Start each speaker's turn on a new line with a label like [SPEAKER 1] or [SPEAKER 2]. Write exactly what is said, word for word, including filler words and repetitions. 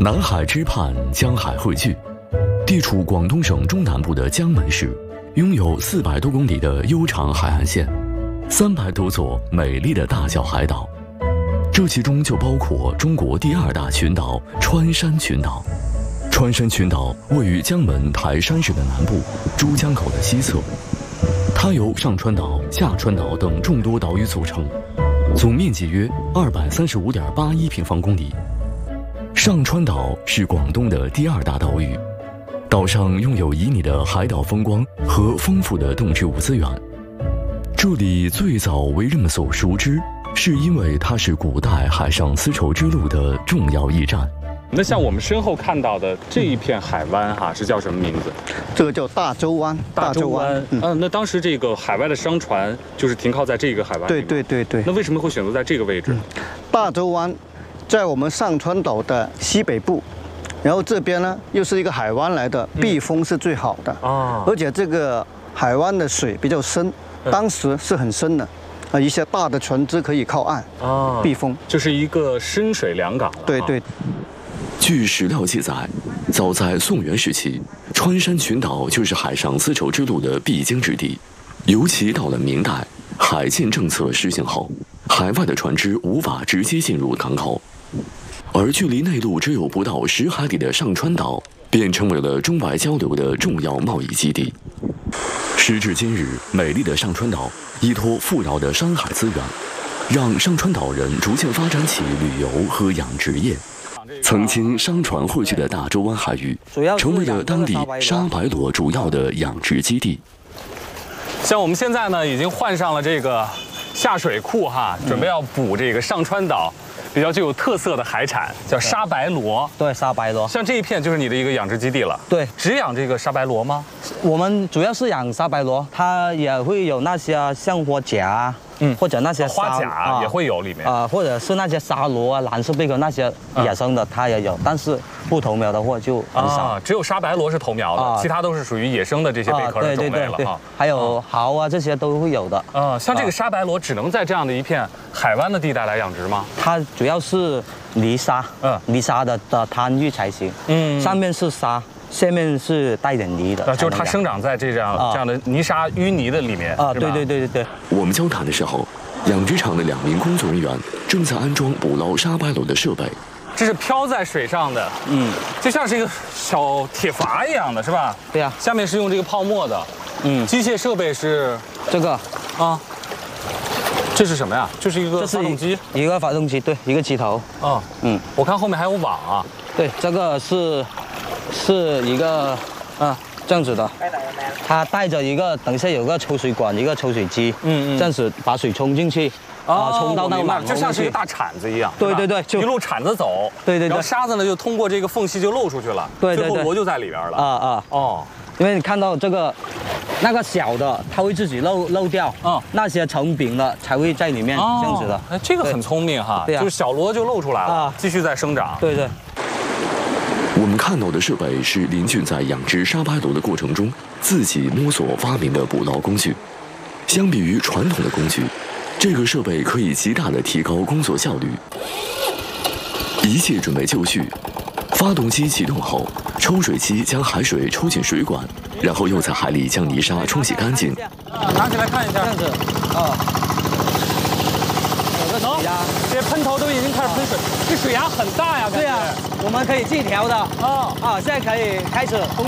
[SPEAKER 1] 南海之畔，江海汇聚，地处广东省中南部的江门市，拥有四百多公里的悠长海岸线，三百多座美丽的大小海岛。这其中就包括中国第二大群岛穿山群岛。穿山群岛位于江门台山市的南部，珠江口的西侧。它由上川岛、下川岛等众多岛屿组成，总面积约二百三十五点八一平方公里。上川岛是广东的第二大岛屿，岛上拥有旖旎的海岛风光和丰富的动植物资源。这里最早为人们所熟知，是因为它是古代海上丝绸之路的重要驿站。
[SPEAKER 2] 那像我们身后看到的这一片海湾哈，是叫什么名字？
[SPEAKER 3] 这个叫大洲湾。
[SPEAKER 2] 大洲湾。嗯、呃，那当时这个海外的商船就是停靠在这个海湾里。
[SPEAKER 3] 对对对对。
[SPEAKER 2] 那为什么会选择在这个位置？嗯、
[SPEAKER 3] 大洲湾在我们上川岛的西北部，然后这边呢又是一个海湾来的，避风是最好的啊、嗯。而且这个海湾的水比较深，当时是很深的。啊，一些大的船只可以靠岸啊，避风，
[SPEAKER 2] 就是一个深水良港。
[SPEAKER 3] 对对。
[SPEAKER 1] 据史料记载，早在宋元时期，穿山群岛就是海上丝绸之路的必经之地。尤其到了明代，海禁政策实行后，海外的船只无法直接进入港口，而距离内陆只有不到十海里的上川岛，便成为了中外交流的重要贸易基地。时至今日，美丽的上川岛依托富饶的山海资源，让上川岛人逐渐发展起旅游和养殖业。曾经商船汇聚的大洲湾海域，成为了当地沙白螺主要的养殖基地。
[SPEAKER 2] 像我们现在呢，已经换上了这个下水裤哈，准备要捕这个上川岛比较具有特色的海产，叫沙白螺。
[SPEAKER 4] 对，沙白螺。
[SPEAKER 2] 像这一片就是你的一个养殖基地了。
[SPEAKER 4] 对，
[SPEAKER 2] 只养这个沙白螺吗？
[SPEAKER 4] 我们主要是养沙白螺，它也会有那些像花甲，嗯，或者那些
[SPEAKER 2] 花甲也会有里面
[SPEAKER 4] 啊，或者是那些沙螺啊、蓝色贝壳那些野生的，它也有，但是不投苗的货就很少。
[SPEAKER 2] 啊，只有沙白螺是投苗的，其他都是属于野生的这些贝壳的种类了啊。
[SPEAKER 4] 还有蚝啊，这些都会有的。
[SPEAKER 2] 啊，像这个沙白螺只能在这样的一片海湾的地带来养殖吗？
[SPEAKER 4] 它主要是泥沙，嗯，泥沙的的滩域才行。嗯，上面是沙。下面是带点泥的，
[SPEAKER 2] 啊，就是它生长在这样、啊、这样的泥沙淤泥的里面
[SPEAKER 4] 啊，对对对对对。
[SPEAKER 1] 我们交谈的时候，养殖场的两名工作人员正在安装捕捞沙白螺的设备。
[SPEAKER 2] 这是漂在水上的，嗯，就像是一个小铁筏一样的，是吧？
[SPEAKER 4] 对呀、啊。
[SPEAKER 2] 下面是用这个泡沫的，嗯，机械设备是
[SPEAKER 4] 这个
[SPEAKER 2] 啊。这是什么呀？这是一个发动机，
[SPEAKER 4] 一个发动机，对，一个机头。
[SPEAKER 2] 啊，嗯，我看后面还有网啊。
[SPEAKER 4] 对，这个是。是一个，啊，这样子的，它带着一个，等一下有个抽水管，一个抽水机，嗯嗯，这样子把水冲进去，啊，冲到那个网，
[SPEAKER 2] 就像是一个大铲子一样，
[SPEAKER 4] 对对对，
[SPEAKER 2] 就一路铲子走，
[SPEAKER 4] 对对对，
[SPEAKER 2] 然后沙子呢就通过这个缝隙就漏出去了，
[SPEAKER 4] 对对对，
[SPEAKER 2] 最后螺就在里边了，
[SPEAKER 4] 啊啊，哦，因为你看到这个，那个小的它会自己漏漏掉，嗯，那些成饼的才会在里面，这样子的，
[SPEAKER 2] 哎，这个很聪明哈，对呀，就是小螺就露出来了，继续在生长，
[SPEAKER 4] 对对。
[SPEAKER 1] 我们看到的设备是林俊在养殖沙白螺的过程中自己摸索发明的捕捞工具。相比于传统的工具，这个设备可以极大地提高工作效率。一切准备就绪，发动机启动后，抽水机将海水抽进水管，然后又在海里将泥沙冲洗干净。
[SPEAKER 2] 拿起来看一下，
[SPEAKER 4] 这样子，啊。
[SPEAKER 2] 能，这喷头都已经开始喷水，这水压很大呀，
[SPEAKER 4] 对呀，我们可以自己调的。哦，啊，现在可以开始。